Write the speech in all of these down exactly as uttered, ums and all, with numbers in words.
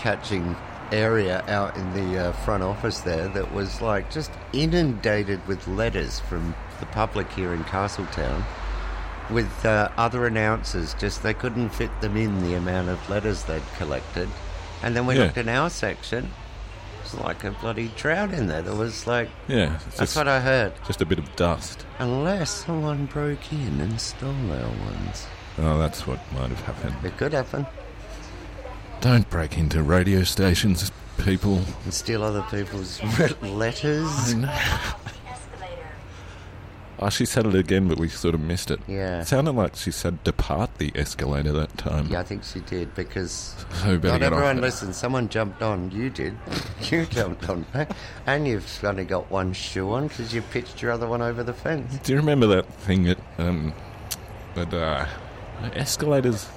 eye-catching area out in the uh, front office there that was like just inundated with letters from the public here in Castletown with uh, other announcers. Just they couldn't fit them in, the amount of letters they'd collected. And then we Yeah. looked in our section. It was like a bloody drought in there. There was like... Yeah. It's That's just, what I heard. just a bit of dust. Unless someone broke in and stole our ones. Oh, that's what might have happened. It could happen. Don't break into radio stations, people. And steal other people's letters. Oh, she said it again, but we sort of missed it. Yeah. It sounded like she said depart the escalator that time. Yeah, I think she did, because So we better not get off everyone it. listened. Someone jumped on. You did. You jumped on. And you've only got one shoe on because you pitched your other one over the fence. Do you remember that thing that, um, that, uh, escalators?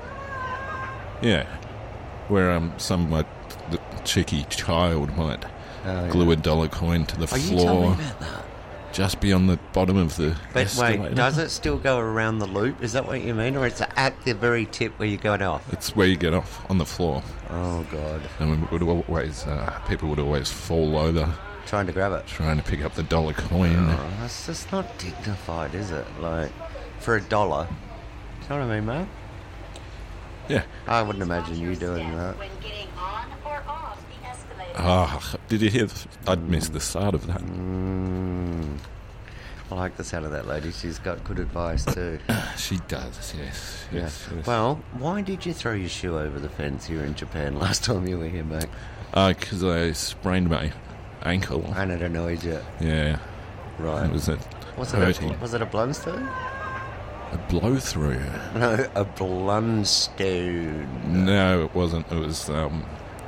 Yeah. Where, um, some, like, the cheeky child might Oh, glue yeah. a dollar coin to the Oh, you told floor me about that. just beyond the bottom of the But escalator. wait, does it still go around the loop? Is that what you mean? Or it's at the very tip where you go off? It's where you get off on the floor. Oh, God. And we would always, uh, people would always fall over Trying to grab it. trying to pick up the dollar coin. Oh, that's just not dignified, is it? Like, for a dollar. Do you know what I mean, mate? Yeah. I wouldn't imagine you doing that. When getting on or off the escalator. Ah, did you hear? The, I'd missed the start of that. Mm. I like the sound of that lady. She's got good advice too. She does, yes. Yeah. yes, yes. Well, why did you throw your shoe over the fence here in Japan last time you were here, mate? because I sprained my ankle. And it annoyed you. Yeah, Right. it was a Was it hurting. a, was it a blundstone? A blow through. No, a blundstone. No, it wasn't. It was. Um,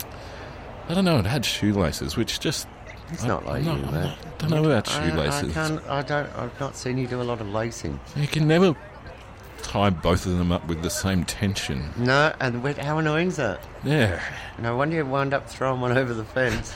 I don't know. It had shoelaces, which just. It's I- not like I'm you, not- mate. I don't know about I, I shoelaces. can't. I don't. I've not seen you do a lot of lacing. You can never tie both of them up with the same tension. No, and wait, how annoying is that? Yeah. No wonder you wound up throwing one over the fence.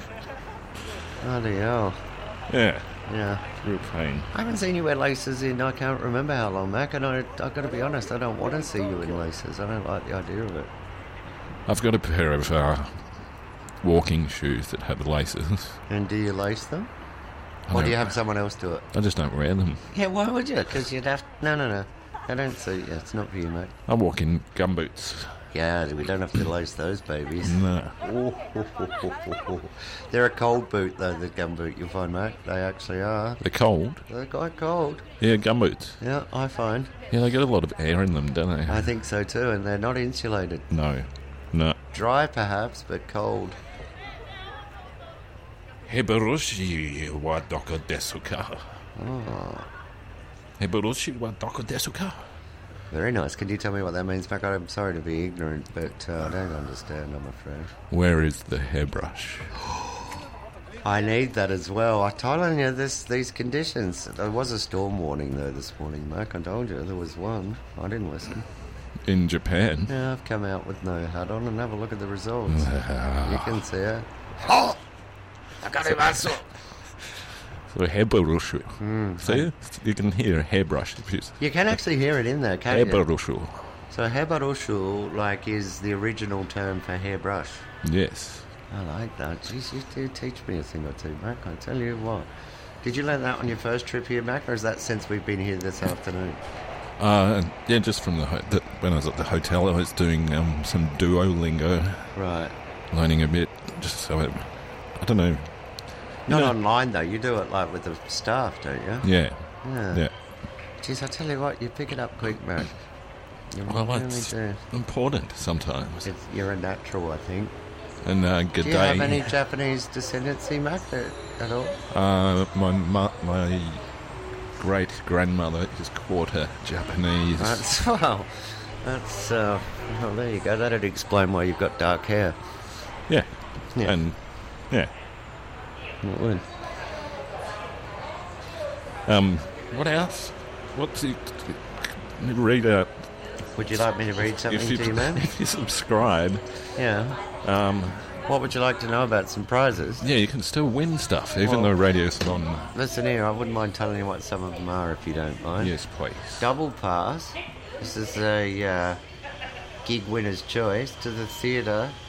Bloody hell. Yeah. Yeah. Real pain. I haven't seen you wear laces in I can't remember how long, Mac, and I, I've got to be honest, I don't want to see you in laces. I don't like the idea of it. I've got a pair of uh, walking shoes that have laces. And do you lace them? I Or do you don't- have someone else do it? I just don't wear them. Yeah, why would you? Because you'd have... No, no, no. They don't suit you. It's not for you, mate. I walk in gumboots. Yeah, we don't have to lace those babies. No. Oh, ho, ho, ho, ho, ho. They're a cold boot, though, the gum boot, you'll find, mate. They actually are. They're cold. They're quite cold. Yeah, gumboots. Yeah, I find. Yeah, they get a lot of air in them, don't they? I think so, too, and they're not insulated. No. No. Dry, perhaps, but cold. Heberoshi wa doko desu ka? Oh, Heberoshi wa doko desu ka? very nice. Can you tell me what that means, Mac? I'm sorry to be ignorant, but uh, I don't understand, I'm afraid. Where is the hairbrush? I need that as well. I told you this, these conditions. There was a storm warning, though, this morning, Mac. I told you there was one. I didn't listen. In Japan? Yeah, I've come out with no hat on and have a look at the results. You can see it. So hairbrush. See? You can hear hairbrush. You can actually hear it in there, can't you? Hairbrush. So hairbrush, like, is the original term for hairbrush. Yes. I like that. Jeez, you do teach me a thing or two, Mac. I tell you what. Did you learn that on your first trip here, Mac, or is that since we've been here this afternoon? Uh, yeah, just from the, ho- the when I was at the hotel, I was doing um, some Duolingo, Right. learning a bit. Just so it, I don't know. Not know- online, though. You do it, like, with the staff, don't you? Yeah, Yeah. yeah. Jeez, I tell you what, you pick it up quick, Mac. You Well, really it's do. important sometimes. It's, you're a natural, I think. And uh, good Do you have day. any Japanese descendancy, Mac, at, at all? Uh, my mu- my great grandmother is quarter Japanese. That's, well, that's, uh, well, there you go. That'd explain why you've got dark hair. Yeah. Yeah. And yeah. It would. Um, what else? What's it? Read out. Would you like me to read something If you, to you, man? if you subscribe, Yeah. um, What would you like to know about some prizes? yeah, you can still win stuff, even Well- though radio's not on. Listen here, I wouldn't mind telling you what some of them are if you don't mind. Yes, please. Double pass. This is a uh, gig winner's choice to the theatre